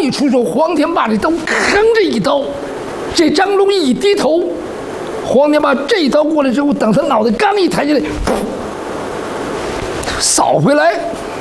一出手，黄天霸这刀吭这一刀，这张龙一低头，黄天霸这一刀过来之后，等他脑袋刚一抬起来，扫回来，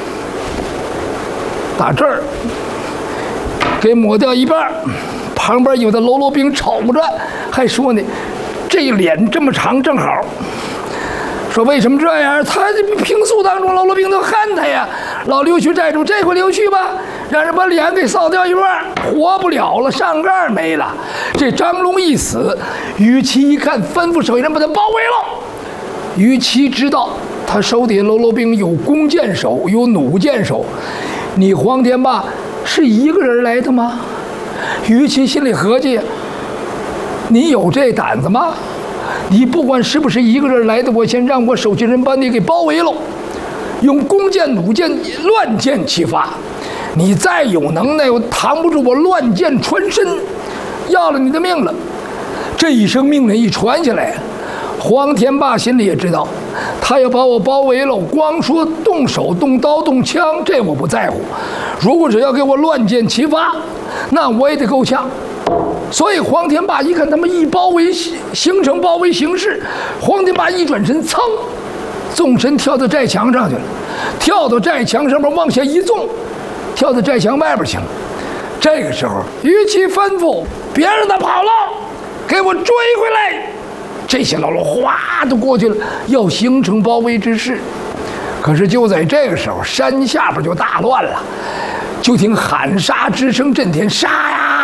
打这儿给抹掉一半，旁边有的喽啰兵瞅着，还说呢，这脸这么长正好。说为什么这样？他这平素当中喽啰兵都恨他呀。老刘去寨主，这回留去吧，让人把脸给扫掉一半，活不了了，上盖没了。这张龙一死，于琦一看，吩咐手下人把他包围了。于琦知道他手底下喽啰兵有弓箭手，有弩箭手，你黄天霸是一个人来的吗？于琦心里合计，你有这胆子吗？你不管是不是一个人来的，我先让我手下人把你给包围了，用弓箭、弩箭乱箭齐发。你再有能耐，我扛不住我乱箭穿身，要了你的命了。这一声命令一传下来，黄天霸心里也知道，他要把我包围了，光说动手、动刀、动枪，这我不在乎。如果只要给我乱箭齐发，那我也得够呛。所以黄天霸一看他们一包围，形成包围形势，黄天霸一转身，噌，纵身跳到寨墙上去了，跳到寨墙上面往下一纵，跳到寨墙外边去了。这个时候，于琦吩咐别让他跑了，给我追回来。这些喽啰哗都过去了，要形成包围之势。可是就在这个时候，山下边就大乱了，就听喊杀之声震天，杀呀！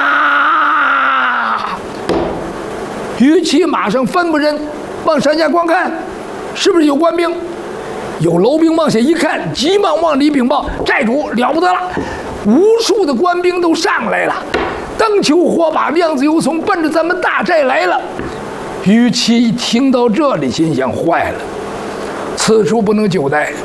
于琦马上吩咐人往山下观看，是不是有官兵？有楼兵往下一看，急忙往里禀报：寨主了不得了，无数的官兵都上来了，灯球火把，亮子油葱，奔着咱们大寨来了。于琦一听到这里，心想：坏了，此处不能久待。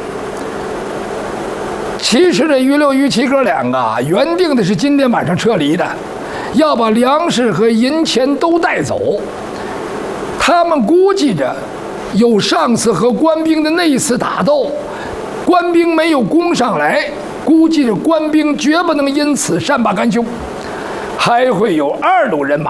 其实这于六、于琦哥两个原定的是今天晚上撤离的，要把粮食和银钱都带走。他们估计着有上次和官兵的那一次打斗，官兵没有攻上来，估计着官兵绝不能因此善罢甘休，还会有2路人马